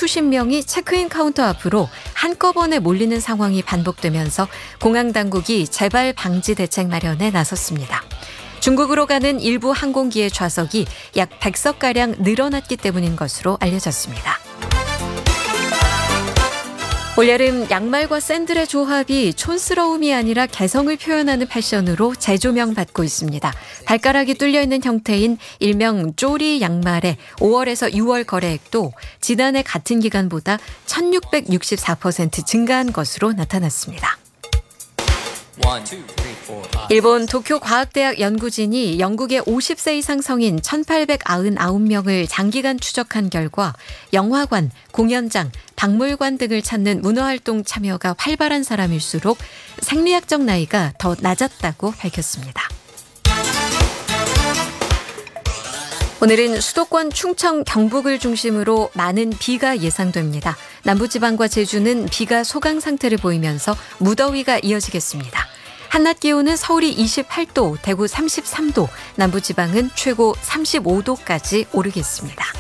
수십 명이 체크인 카운터 앞으로 한꺼번에 몰리는 상황이 반복되면서 공항 당국이 재발 방지 대책 마련에 나섰습니다. 중국으로 가는 일부 항공기의 좌석이 약 100석가량 늘어났기 때문인 것으로 알려졌습니다. 올여름 양말과 샌들의 조합이 촌스러움이 아니라 개성을 표현하는 패션으로 재조명받고 있습니다. 발가락이 뚫려있는 형태인 일명 쪼리 양말의 5월에서 6월 거래액도 지난해 같은 기간보다 1664% 증가한 것으로 나타났습니다. 일본 도쿄과학대학 연구진이 영국의 50세 이상 성인 1,899명을 장기간 추적한 결과 영화관, 공연장, 박물관 등을 찾는 문화활동 참여가 활발한 사람일수록 생리학적 나이가 더 낮았다고 밝혔습니다. 오늘은 수도권 충청 경북을 중심으로 많은 비가 예상됩니다. 남부지방과 제주는 비가 소강 상태를 보이면서 무더위가 이어지겠습니다. 한낮 기온은 서울이 28도, 대구 33도, 남부지방은 최고 35도까지 오르겠습니다.